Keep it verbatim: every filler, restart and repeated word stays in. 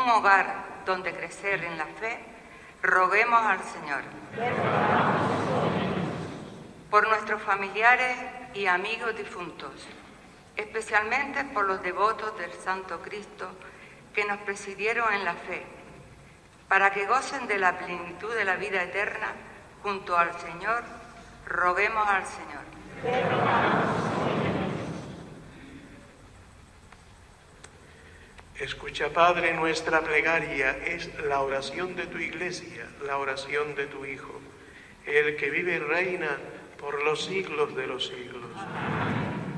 un hogar donde crecer en la fe, roguemos al Señor. Por nuestros familiares y amigos difuntos, especialmente por los devotos del Santo Cristo que nos presidieron en la fe, para que gocen de la plenitud de la vida eterna junto al Señor, roguemos al Señor. Escucha, Padre, nuestra plegaria es la oración de tu Iglesia, la oración de tu Hijo, el que vive y reina por los siglos de los siglos.